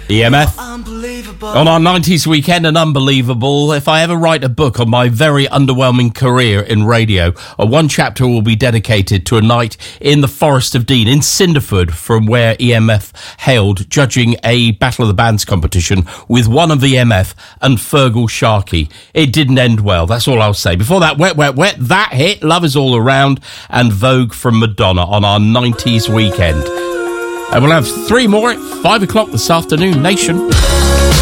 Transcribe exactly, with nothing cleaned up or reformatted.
E M F. On our nineties weekend, and unbelievable. If I ever write a book on my very underwhelming career in radio, uh, one chapter will be dedicated to a night in the Forest of Dean, in Cinderford, from where E M F hailed, judging a Battle of the Bands competition with one of E M F and Fergal Sharkey. It didn't end well, that's all I'll say. Before that, Wet, Wet, Wet, that hit, Love Is All Around, and Vogue from Madonna on our nineties weekend. And we'll have three more at five o'clock this afternoon, Nation.